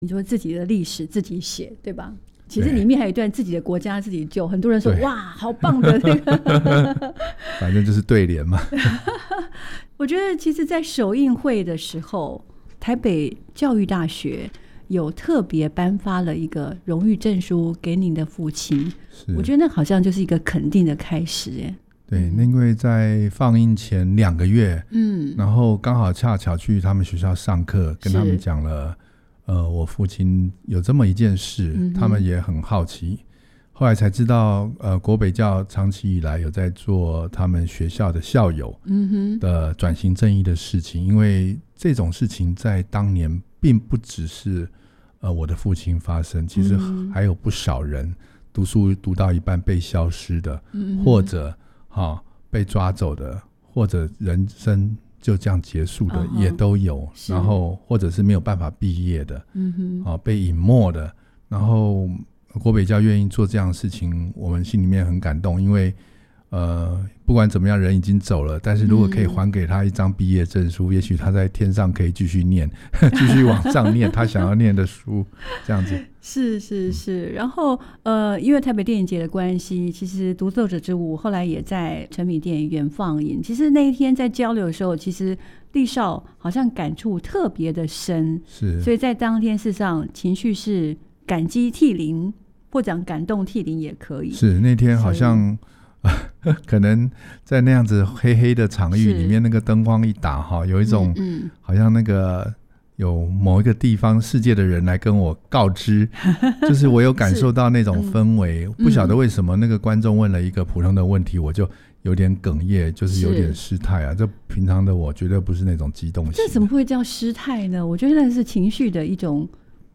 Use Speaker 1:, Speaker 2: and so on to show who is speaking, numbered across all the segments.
Speaker 1: 你说自己的历史自己写，对吧？其实里面还有一段自己的国家自己救，很多人说哇好棒的那个
Speaker 2: 反正就是对联嘛
Speaker 1: 我觉得其实在首映会的时候，台北教育大学有特别颁发了一个荣誉证书给您的父亲，我觉得那好像就是一个肯定的开始耶。
Speaker 2: 对，那因为在放映前2个月，然后刚好恰巧去他们学校上课，跟他们讲了我父亲有这么一件事，他们也很好奇，后来才知道国北教长期以来有在做他们学校的校友的转型正义的事情，因为这种事情在当年并不只是我的父亲发生，其实还有不少人读书读到一半被消失的，或者被抓走的，或者人生就这样结束的也都有，然后或者是没有办法毕业的，被隐没的，然后国北教愿意做这样的事情，我们心里面很感动，因为不管怎么样人已经走了，但是如果可以还给他一张毕业证书，也许他在天上可以继续念继续往上念他想要念的书，这样子。
Speaker 1: 是然后因为台北电影节的关系，其实独奏者之舞后来也在诚品电影院放映，其实那一天在交流的时候，其实立少好像感触特别的深，所以在当天事实上情绪是感激涕零，或者感动涕零也可以。是
Speaker 2: 那天好像可能在那样子黑黑的场域里面，那个灯光一打有一种好像那个有某一个地方世界的人来跟我告知就是我有感受到那种氛围不晓得为什么那个观众问了一个普通的问题，我就有点哽咽，就是有点失态啊。这平常的我绝对不是那种激动型的。
Speaker 1: 这怎么会叫失态呢？我觉得那是情绪的一种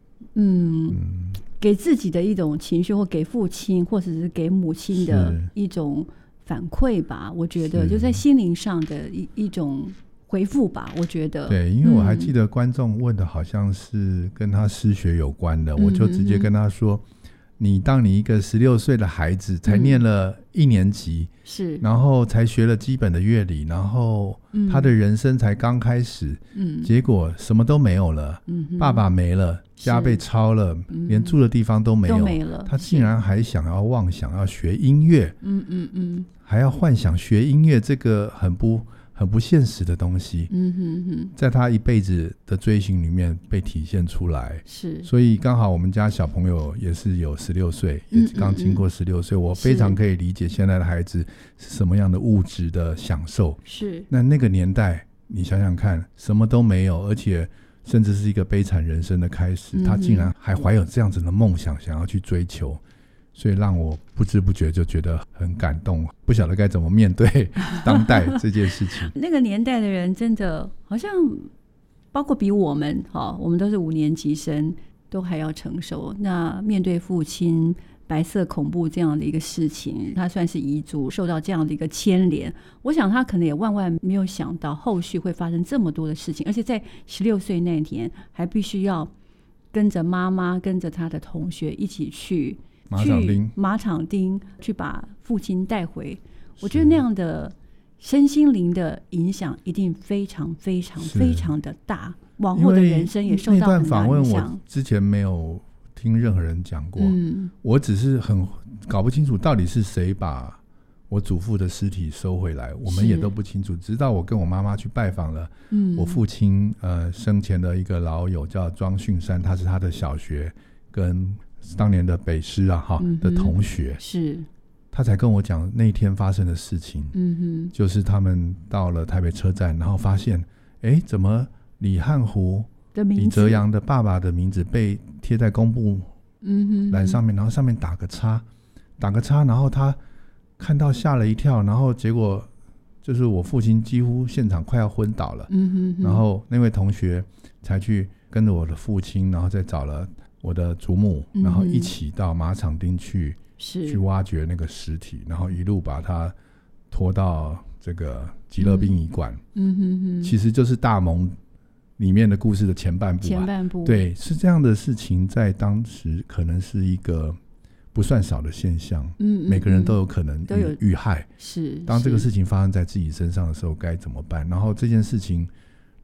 Speaker 1: 给自己的一种情绪，或给父亲或者是给母亲的一种反馈吧，我觉得就在心灵上的一种回复吧，我觉得。
Speaker 2: 对，因为我还记得观众问的好像是跟他失学有关的，我就直接跟他说当你一个16岁的孩子才念了1年级，然后才学了基本的乐理，然后他的人生才刚开始，结果什么都没有了，爸爸没了，家被抄了，连住的地方都没有，他竟然还想要妄想要学音乐，还要幻想学音乐，这个很不现实的东西，在他一辈子的追寻里面被体现出来。所以刚好我们家小朋友也是有16岁，也刚经过16岁，我非常可以理解现在的孩子是什么样的物质的享受。那个年代你想想看，什么都没有，而且甚至是一个悲惨人生的开始，他竟然还怀有这样子的梦想想要去追求，所以让我不知不觉就觉得很感动，不晓得该怎么面对当代这件事情
Speaker 1: 那个年代的人真的好像包括比我们都是5年级生都还要成熟，那面对父亲白色恐怖这样的一个事情，他算是遗族受到这样的一个牵连，我想他可能也万万没有想到后续会发生这么多的事情，而且在16岁那年还必须要跟着妈妈跟着他的同学一起去马场町去把父亲带回，我觉得那样的身心灵的影响一定非常非常非常的大，往后的人生也受到很大影响。那段访问
Speaker 2: 我之前没有听任何人讲过，我只是很搞不清楚到底是谁把我祖父的尸体收回来，我们也都不清楚，直到我跟我妈妈去拜访了我父亲生前的一个老友叫庄训山，他是他的小学跟当年的北师的同学，他才跟我讲那天发生的事情，就是他们到了台北车站，然后发现怎么李汉湖李泽阳的爸爸的名字被贴在公布栏上面，然后上面打个叉，然后他看到吓了一跳，然后结果就是我父亲几乎现场快要昏倒了，然后那位同学才去跟着我的父亲，然后再找了我的祖母，然后一起到马场町去挖掘那个尸体，然后一路把它拖到这个极乐殡仪馆，其实就是大蒙里面的故事的前半部，对，是这样的事情，在当时可能是一个不算少的现象，每个人都有可能遇害，当这个事情发生在自己身上的时候该怎么办，然后这件事情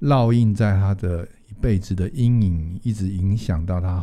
Speaker 2: 烙印在他的一辈子的阴影，一直影响到他